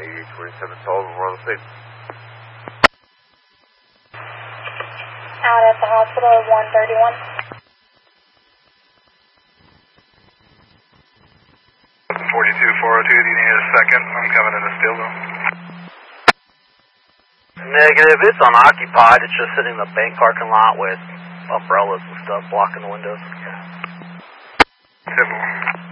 8827 Sullivan, we're on the scene. Out at the hospital, 131. 42402, do you need a second? I'm coming in the steel room. Negative, it's unoccupied. It's just sitting in the bank parking lot with umbrellas and stuff blocking the windows. Civil.